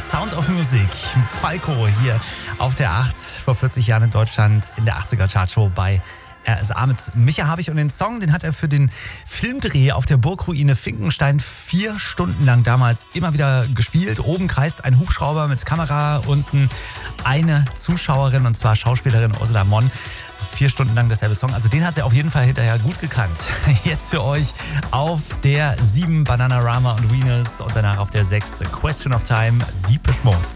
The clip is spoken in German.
Sound of Music. Falco hier auf der 8 vor 40 Jahren in Deutschland in der 80er Chartshow bei RSA mit Micha Habich. Und den Song, den hat er für den Filmdreh auf der Burgruine Finkenstein 4 Stunden lang damals immer wieder gespielt. Oben kreist ein Hubschrauber mit Kamera, unten eine Zuschauerin, und zwar Schauspielerin Ursula Monn. 4 Stunden lang derselbe Song. Also den hat er auf jeden Fall hinterher gut gekannt. Jetzt für euch auf der 7 Bananarama und Venus und danach auf der 6 Question of Time, Deepish Mode.